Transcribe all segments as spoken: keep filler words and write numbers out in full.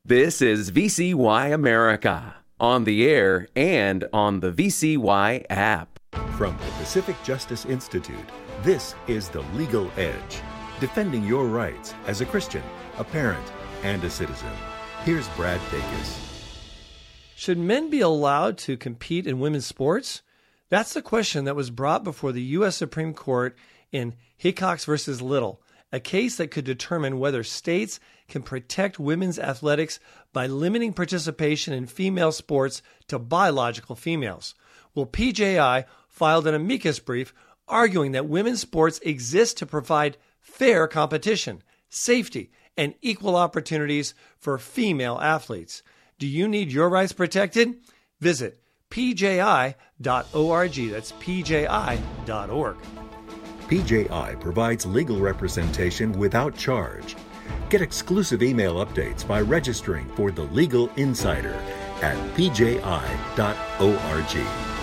This is V C Y America, on the air and on the V C Y app. From the Pacific Justice Institute, this is The Legal Edge, defending your rights as a Christian, a parent, and a citizen. Here's Brad Dacus. Should men be allowed to compete in women's sports? That's the question that was brought before the U S Supreme Court in Hickox versus Little, a case that could determine whether states can protect women's athletics by limiting participation in female sports to biological females. Well, P J I filed an amicus brief arguing that women's sports exist to provide fair competition, safety, and equal opportunities for female athletes. Do you need your rights protected? Visit P J I dot org. That's P J I dot org. P J I provides legal representation without charge. Get exclusive email updates by registering for The Legal Insider at P J I dot org.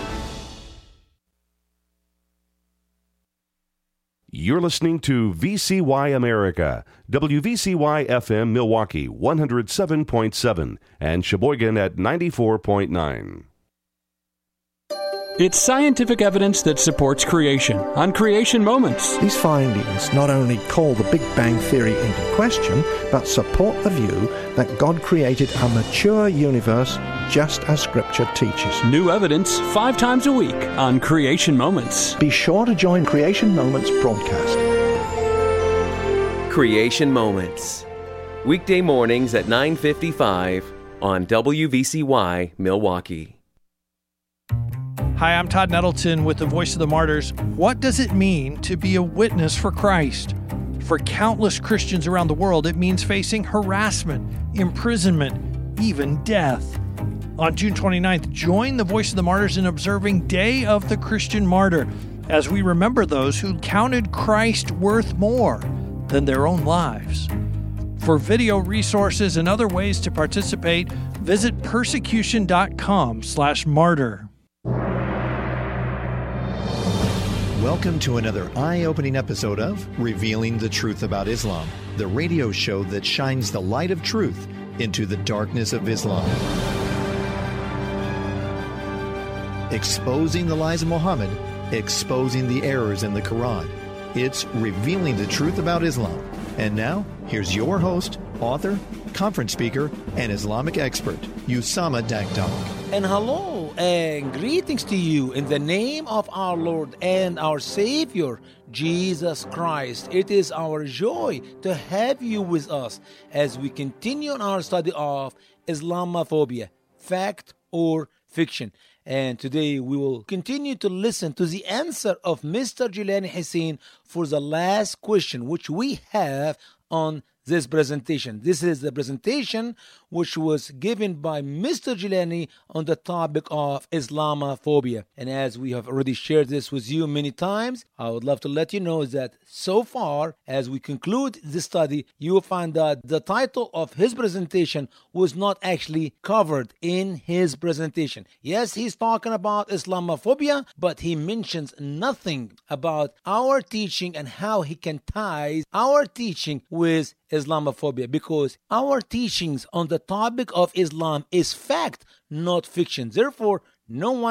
You're listening to V C Y America, W V C Y F M Milwaukee one oh seven point seven and Sheboygan at ninety-four point nine. It's scientific evidence that supports creation on Creation Moments. These findings not only call the Big Bang Theory into question, but support the view that God created a mature universe just as Scripture teaches. New evidence five times a week on Creation Moments. Be sure to join Creation Moments broadcast. Creation Moments, weekday mornings at nine fifty-five on W V C Y Milwaukee. Hi, I'm Todd Nettleton with the Voice of the Martyrs. What does it mean to be a witness for Christ? For countless Christians around the world, it means facing harassment, imprisonment, even death. On June twenty-ninth, join the Voice of the Martyrs in observing Day of the Christian Martyr as we remember those who counted Christ worth more than their own lives. For video resources and other ways to participate, visit persecution.com slash martyr. Welcome to another eye-opening episode of Revealing the Truth About Islam, the radio show that shines the light of truth into the darkness of Islam. Exposing the lies of Muhammad, exposing the errors in the Quran. It's Revealing the Truth About Islam. And now, here's your host, author, conference speaker, and Islamic expert, Usama Dakdok. And hello and greetings to you in the name of our Lord and our Savior, Jesus Christ. It is our joy to have you with us as we continue on our study of Islamophobia, fact or fiction. And today we will continue to listen to the answer of Mister Jilani Hussein for the last question which we have on this presentation. This is the presentation which was given by Mister Jilani on the topic of Islamophobia. And as we have already shared this with you many times, I would love to let you know that so far, as we conclude this study, you will find that the title of his presentation was not actually covered in his presentation. Yes, he's talking about Islamophobia, but he mentions nothing about our teaching and how he can tie our teaching with Islamophobia, because our teachings on the topic of Islam is fact, not fiction. Therefore, no one